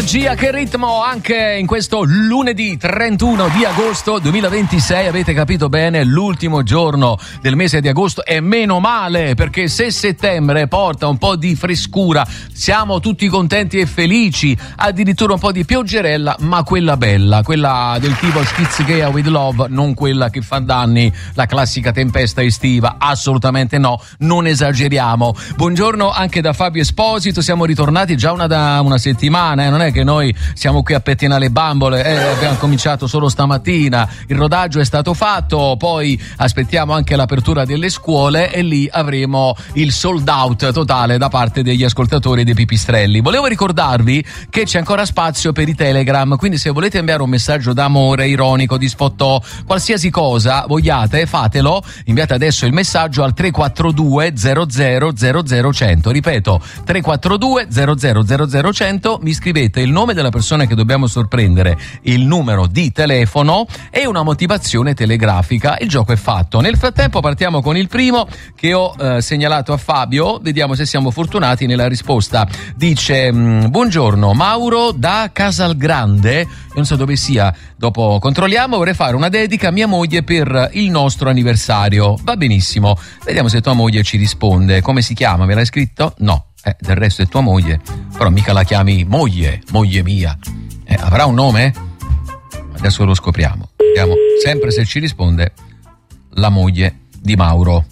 energia, che ritmo anche in questo lunedì 31 di agosto 2026. Avete capito bene, l'ultimo giorno del mese di agosto, e meno male, perché se settembre porta un po' di frescura siamo tutti contenti e felici, addirittura un po' di pioggerella, ma quella bella, quella del tipo Schizzichea with love, non quella che fa danni, la classica tempesta estiva, assolutamente no, non esageriamo. Buongiorno anche da Fabio Esposito, siamo ritornati già da una settimana, non è che noi siamo qui a pettinare le bambole, abbiamo cominciato solo stamattina, il rodaggio è stato fatto, poi aspettiamo anche l'apertura delle scuole e lì avremo il sold out totale da parte degli ascoltatori dei pipistrelli. Volevo ricordarvi che c'è ancora spazio per i Telegram, quindi se volete inviare un messaggio d'amore, ironico, di sfottò, qualsiasi cosa vogliate, fatelo, inviate adesso il messaggio al 342 00 00 100, ripeto 342 00 100, mi scrivete il nome della persona che dobbiamo sorprendere, il numero di telefono e una motivazione telegrafica. Il gioco è fatto. Nel frattempo partiamo con il primo che ho segnalato a Fabio, vediamo se siamo fortunati nella risposta. Dice buongiorno, Mauro da Casalgrande, non so dove sia, dopo controlliamo, vorrei fare una dedica a mia moglie per il nostro anniversario. Va benissimo, vediamo se tua moglie ci risponde. Come si chiama? Me l'hai scritto? No. Del resto è tua moglie, però mica la chiami moglie mia. Avrà un nome? Adesso lo scopriamo. Vediamo sempre se ci risponde la moglie di Mauro.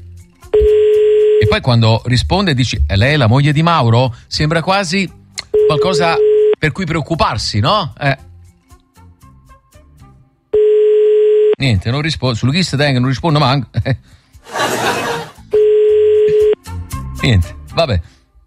E poi quando risponde dici, è lei la moglie di Mauro? Sembra quasi qualcosa per cui preoccuparsi, no? Niente, non risponde. Sul list non rispondo manco. Niente, vabbè.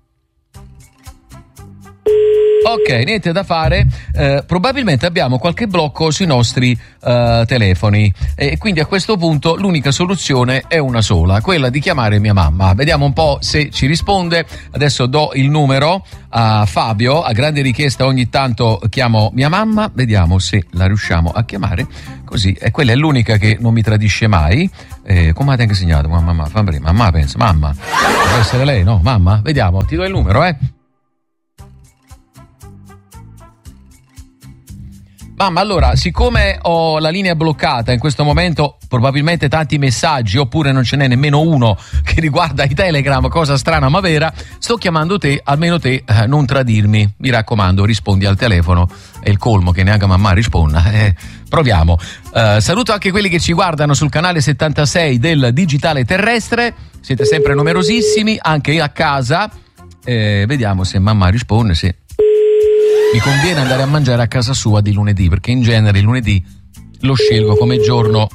Ok, niente da fare, probabilmente abbiamo qualche blocco sui nostri telefoni e quindi a questo punto l'unica soluzione è una sola, quella di chiamare mia mamma. Vediamo un po' se ci risponde. Adesso do il numero a Fabio, a grande richiesta ogni tanto chiamo mia mamma, vediamo se la riusciamo a chiamare, così, e quella è l'unica che non mi tradisce mai. Come avete anche segnato? Mamma, penso, mamma, deve essere lei, no? Mamma? Vediamo, ti do il numero, Mamma, allora, siccome ho la linea bloccata in questo momento, probabilmente tanti messaggi, oppure non ce n'è nemmeno uno che riguarda i Telegram, cosa strana ma vera, sto chiamando te, almeno te non tradirmi, mi raccomando, rispondi al telefono. È il colmo che neanche mamma risponda. Proviamo. Saluto anche quelli che ci guardano sul canale 76 del Digitale Terrestre, siete sempre numerosissimi, anche a casa. Vediamo se mamma risponde, se... Mi conviene andare a mangiare a casa sua di lunedì, perché in genere il lunedì lo scelgo come giorno.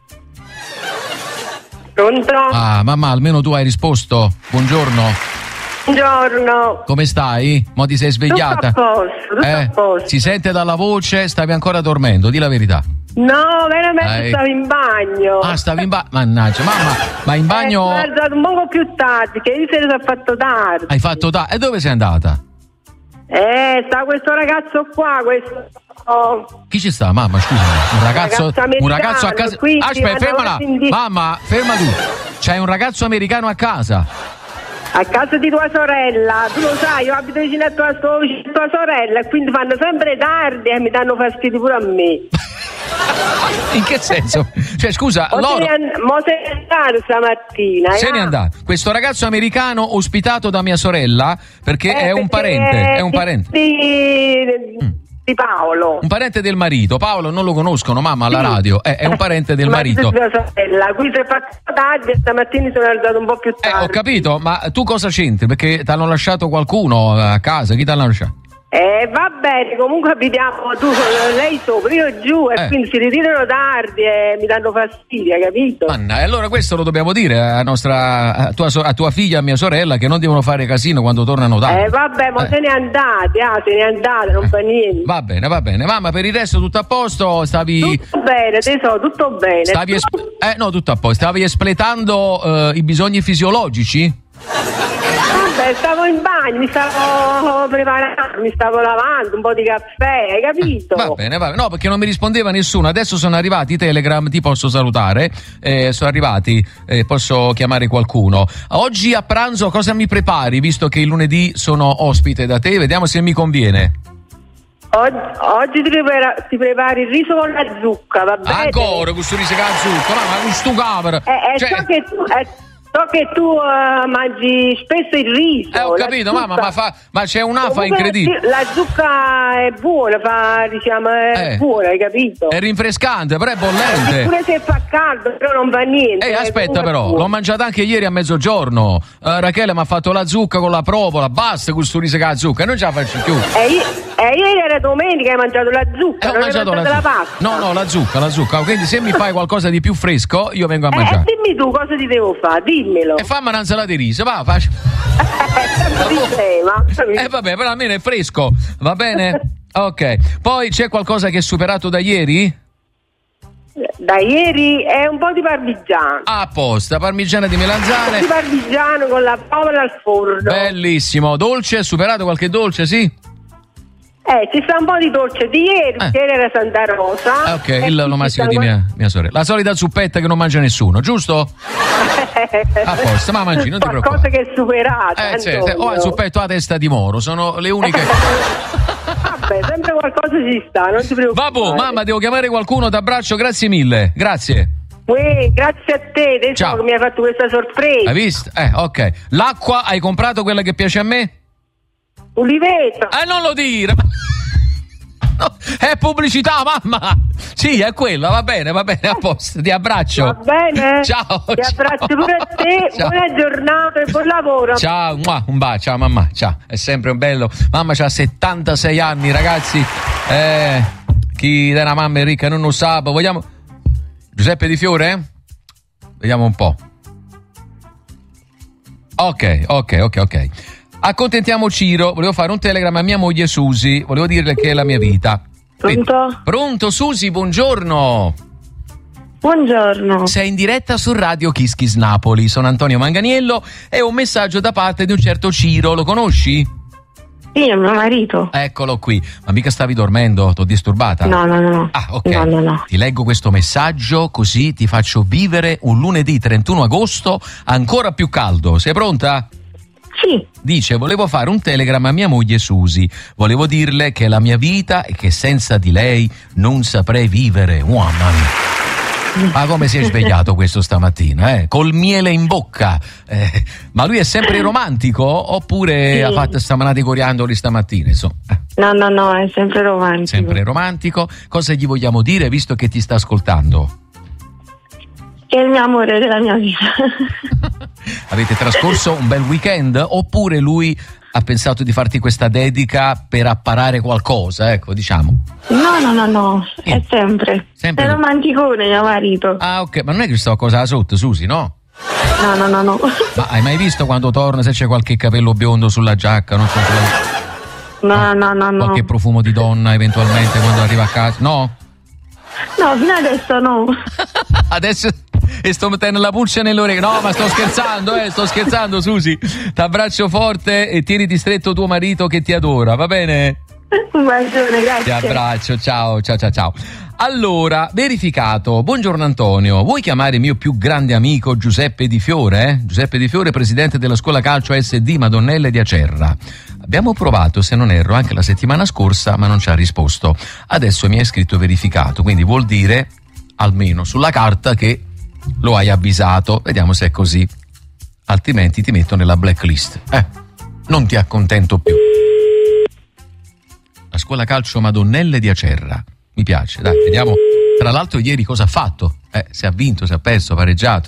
Pronto? Ah, mamma, almeno tu hai risposto. Buongiorno. Buongiorno. Come stai? Mo ti sei svegliata? Tutto a posto. Si sente dalla voce, stavi ancora dormendo, di la verità. No, veramente stavo in bagno. Ah, stavi in bagno? Mannaggia, mamma, ma in bagno... Sono arrivato un po' più tardi, che ieri sera si è fatto tardi. Hai fatto tardi? E dove sei andata? Sta questo ragazzo qua, Chi ci sta, mamma, scusami? Un ragazzo a casa. Aspetta, fermala. Mamma, ferma tu. C'hai un ragazzo americano a casa? A casa di tua sorella. Tu lo sai, io abito vicino a tua sorella e quindi fanno sempre tardi e mi danno fastidio pure a me. In che senso? Cioè, scusa, mo se ne è andato stamattina. Se ne è andato. Questo ragazzo americano ospitato da mia sorella perché è un parente. È un parente. Di Paolo. Un parente del marito. Paolo non lo conoscono, mamma, alla radio. È un parente del marito. Di mia sorella. Qui si è fatto tardi e stamattina sono alzato un po' più tardi. Ho capito, ma tu cosa c'entri? Perché ti hanno lasciato qualcuno a casa? Chi ti hanno lasciato? Va bene, comunque abitiamo tu, lei sopra, io giù e quindi si ritirano tardi e mi danno fastidio, capito? Anna, e allora questo lo dobbiamo dire a tua figlia, a mia sorella, che non devono fare casino quando tornano tardi. Vabbè, ma se ne andate, non fa niente. Va bene. Mamma, per il resto tutto a posto? Tutto bene, tesoro, tutto bene. No, tutto a posto. Stavi espletando i bisogni fisiologici? Stavo in bagno, mi stavo preparando, mi stavo lavando un po' di caffè, hai capito? Va bene. No, perché non mi rispondeva nessuno. Adesso sono arrivati i Telegram, ti posso salutare. Sono arrivati, posso chiamare qualcuno. Oggi a pranzo cosa mi prepari, visto che il lunedì sono ospite da te? Vediamo se mi conviene. Oggi ti prepari il riso con la zucca, va bene? Ancora questo riso con la zucca, ma questo capra. So che tu mangi spesso il riso. Ho capito, mamma, ma c'è un'afa incredibile. La zucca è buona, è buona, hai capito? È rinfrescante, però è bollente. Pure se fa caldo, però non fa niente. Aspetta però, l'ho mangiata anche ieri a mezzogiorno. Rachele mi ha fatto la zucca con la provola, basta questo riso con la zucca, non ce la faccio più. Ieri era domenica, hai mangiato la zucca, non hai mangiato la pasta. No, la zucca. Quindi se mi fai qualcosa di più fresco, io vengo a mangiare. Dimmi tu cosa ti devo fare, dimmelo. E fammi un'insalata di riso, va, faccio. Vabbè, però almeno è fresco, va bene? Ok. Poi c'è qualcosa che è superato da ieri? Da ieri è un po' di parmigiano. Apposta, parmigiana di melanzane. Di parmigiano con la provola al forno. Bellissimo. Dolce, superato qualche dolce, sì? Ci sta un po' di dolce di ieri, ieri era Santa Rosa. Ok, lo massimo di mia sorella. La solita zuppetta che non mangia nessuno, giusto? A posto, ma mangi, non ti preoccupare. Qualcosa che è superata. Il zuppetto a testa di moro, sono le uniche. Vabbè, sempre qualcosa ci sta, non ti preoccupare. Vabbè, mamma, devo chiamare qualcuno, t'abbraccio, grazie mille, grazie. Grazie a te, adesso che mi hai fatto questa sorpresa. Hai visto? Ok. L'acqua hai comprato quella che piace a me? Uliveto. Non lo dire. No, è pubblicità, mamma. Sì, è quella, va bene, a posto. Ti abbraccio. Va bene. Ciao. Ti abbraccio pure a te. Ciao. Buona giornata e buon lavoro. Ciao, un bacio, ciao mamma. Ciao, è sempre un bello. Mamma c'ha 76 anni, ragazzi. Chi della mamma è ricca non lo sa. Vogliamo Giuseppe Di Fiore? Vediamo un po'. Ok. Accontentiamo Ciro, volevo fare un telegram a mia moglie Susi, volevo dirle che è la mia vita. Pronto? Pronto Susi, buongiorno. Buongiorno. Sei in diretta su Radio Kiss Kiss Napoli, sono Antonio Manganiello e ho un messaggio da parte di un certo Ciro, lo conosci? Sì, è mio marito. Eccolo qui, ma mica stavi dormendo? T'ho disturbata? No. Ah, ok. No. Ti leggo questo messaggio così ti faccio vivere un lunedì 31 agosto ancora più caldo. Sei pronta? Sì. Dice, volevo fare un telegram a mia moglie Susi, volevo dirle che è la mia vita e che senza di lei non saprei vivere. Mamma mia. Ma come si è svegliato questo stamattina, col miele in bocca, ma lui è sempre romantico oppure ha fatto stamanati coriandoli stamattina, insomma? No, è sempre romantico. Sempre romantico. Cosa gli vogliamo dire visto che ti sta ascoltando? Che è il mio amore della mia vita. Avete trascorso un bel weekend oppure lui ha pensato di farti questa dedica per apparare qualcosa, ecco, diciamo? No, è sempre. È romanticone mio marito. Ah, ok, ma non è che sto cosa sotto, Susi, no? No. Ma hai mai visto quando torna se c'è qualche capello biondo sulla giacca, non so, No. Qualche profumo di donna eventualmente quando arriva a casa? No? No, fino adesso no. Adesso sto mettendo la pulce nell'orecchio. No, ma sto scherzando, Susi. T'abbraccio forte e tieniti stretto tuo marito che ti adora, va bene? Un bacione, grazie. Ti abbraccio, ciao. Allora, verificato. Buongiorno Antonio, vuoi chiamare il mio più grande amico Giuseppe Di Fiore? Giuseppe Di Fiore, presidente della scuola calcio SD Madonnelle di Acerra. Abbiamo provato, se non erro, anche la settimana scorsa, ma non ci ha risposto. Adesso mi hai scritto verificato, quindi vuol dire, almeno sulla carta, che lo hai avvisato. Vediamo se è così. Altrimenti ti metto nella blacklist. Non ti accontento più. La scuola calcio Madonnelle di Acerra. Mi piace, dai, vediamo. Tra l'altro ieri cosa ha fatto? Se ha vinto, se ha perso, ha pareggiato.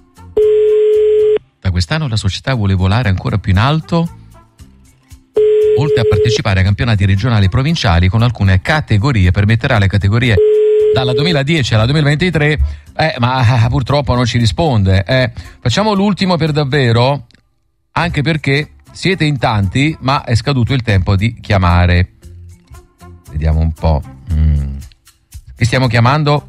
Da quest'anno la società vuole volare ancora più in alto, oltre a partecipare a campionati regionali e provinciali con alcune categorie. Permetterà le categorie dalla 2010 alla 2023, ma purtroppo non ci risponde. Facciamo l'ultimo per davvero, anche perché siete in tanti, ma è scaduto il tempo di chiamare. Vediamo un po'. Chi stiamo chiamando?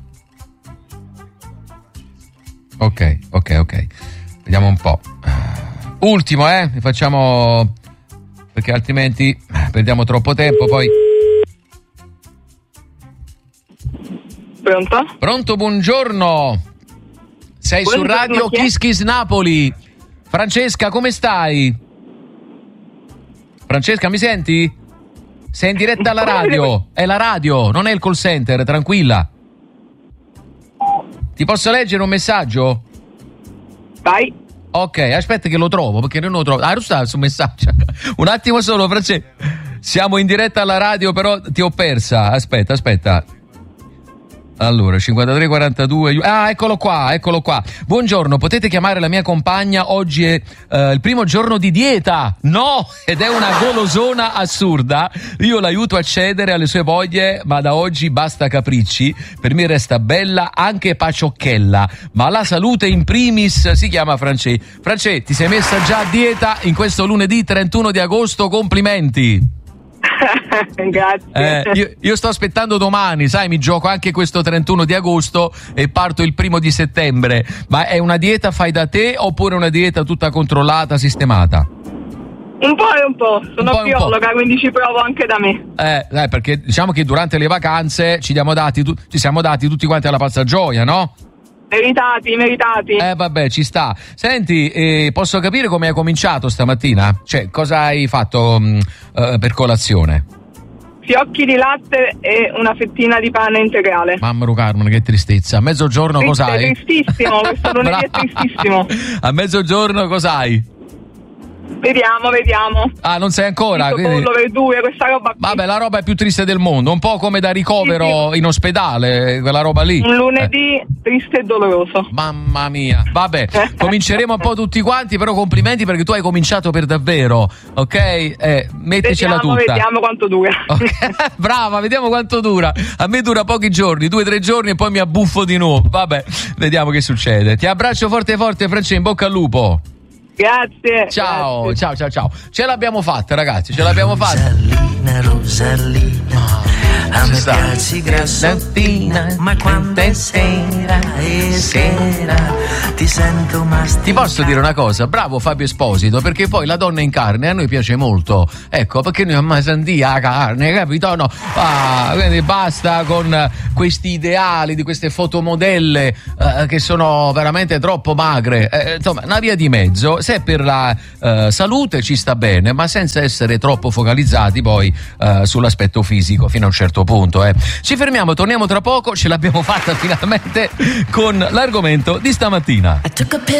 Ok. Vediamo un po'. Ultimo, facciamo, perché altrimenti perdiamo troppo tempo poi. Pronto, buongiorno. Sei su Radio Kiss Kiss Napoli. Francesca, come stai? Francesca, mi senti? Sei in diretta alla radio, è la radio, non è il call center, tranquilla. Ti posso leggere un messaggio? Vai. Ok, aspetta che lo trovo, perché non lo trovo. Ah, non sta su messaggio. Un attimo solo, Francesco. Siamo in diretta alla radio, però ti ho persa. Aspetta. Allora, 5342. Ah, eccolo qua. Buongiorno, potete chiamare la mia compagna? Oggi è il primo giorno di dieta. No, ed è una golosona assurda. Io l'aiuto a cedere alle sue voglie, ma da oggi basta capricci. Per me resta bella anche paciocchella, ma la salute in primis. Si chiama Francesco. Francesco, ti sei messa già a dieta in questo lunedì 31 di agosto? Complimenti. Grazie. Io sto aspettando domani, sai, mi gioco anche questo 31 di agosto e parto il 1 di settembre. Ma è una dieta fai da te oppure una dieta tutta controllata, sistemata? Un po' e un po', sono biologa, quindi ci provo anche da me. Perché diciamo che durante le vacanze ci siamo dati tutti quanti alla pazza gioia, no? Meritati. Vabbè, ci sta. Senti, posso capire come hai cominciato stamattina? Cioè, cosa hai fatto per colazione? Fiocchi di latte e una fettina di pane integrale. Mamma Carmen, che tristezza. A mezzogiorno cos'hai? Tristissimo, questo lunedì è tristissimo. A mezzogiorno cos'hai? Vediamo. Ah, non sai ancora? Pollo, verdure, questa roba qui. Vabbè, la roba è più triste del mondo, un po' come da ricovero in ospedale, quella roba lì. Un lunedì triste e doloroso. Mamma mia. Vabbè, cominceremo un po' tutti quanti, però complimenti perché tu hai cominciato per davvero, ok? Metticela tutta. Vediamo quanto dura. Okay. Brava, vediamo quanto dura. A me dura pochi giorni, 2-3 giorni e poi mi abbuffo di nuovo. Vabbè, vediamo che succede. Ti abbraccio forte, Francesco, in bocca al lupo. Grazie. Ciao. Ce l'abbiamo fatta, ragazzi, Rosallina, a me piaci grassottina, ma quando è sera ti sento masticare. Ti posso dire una cosa? Bravo Fabio Esposito, perché poi la donna in carne a noi piace molto. Ecco, perché noi ammiamo la carne, capito? No? Quindi basta con questi ideali di queste fotomodelle che sono veramente troppo magre. Insomma, una via di mezzo. Se per la salute ci sta bene, ma senza essere troppo focalizzati poi sull'aspetto fisico fino a un certo punto. Ci fermiamo, torniamo tra poco, ce l'abbiamo fatta finalmente con l'argomento di stamattina.